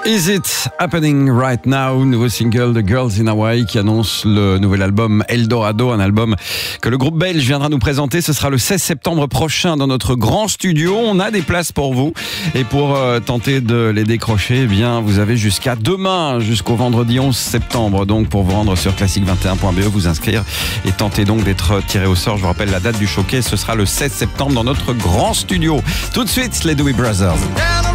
Is It Happening Right Now, nouveau single de Girls in Hawaii qui annonce le nouvel album Eldorado, un album que le groupe belge viendra nous présenter. Ce sera le 16 septembre prochain dans notre grand studio. On a des places pour vous et pour tenter de les décrocher, eh bien, vous avez jusqu'à demain, jusqu'au vendredi 11 septembre, donc pour vous rendre sur classique21.be, vous inscrire et tenter donc d'être tiré au sort. Je vous rappelle la date du showcase, ce sera le 16 septembre dans notre grand studio. Tout de suite, les Dewey Brothers.